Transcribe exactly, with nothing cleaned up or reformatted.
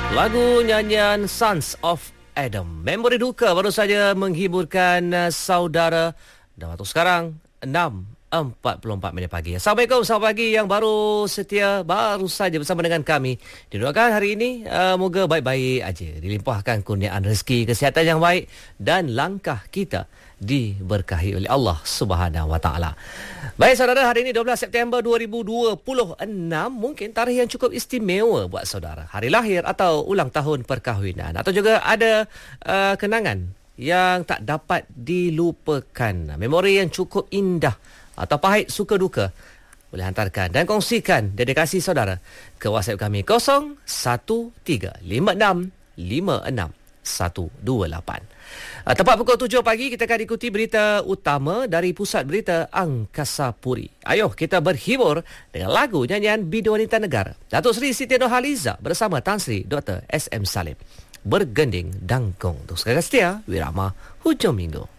Lagu nyanyian Sons of Adam, Memori Duka, baru saja menghiburkan uh, saudara. Dan waktu sekarang enam empat puluh empat minit pagi. Assalamualaikum, selamat pagi yang baru setia, baru saja bersama dengan kami. Didoakan hari ini uh, moga baik-baik aja, dilimpahkan kurniaan rezeki, kesihatan yang baik, dan langkah kita diberkahi oleh Allah Subhanahu Wa Taala. Baik saudara, hari ini dua belas September dua ribu dua puluh enam, mungkin tarikh yang cukup istimewa buat saudara. Hari lahir atau ulang tahun perkahwinan, atau juga ada uh, kenangan yang tak dapat dilupakan, memori yang cukup indah atau pahit suka duka, boleh hantarkan dan kongsikan dedikasi saudara ke WhatsApp kami kosong satu tiga lima enam lima enam satu dua lapan. Uh, tepat pukul tujuh pagi kita akan ikuti berita utama dari Pusat Berita Angkasa Puri. Ayo kita berhibur dengan lagu nyanyian Bidu Wanita Negara Datuk Seri Siti Nurhaliza bersama Tan Sri Doktor S M Salim, Bergending Dangkong. Untuk sekali setia, Wirama Hujung Minggu.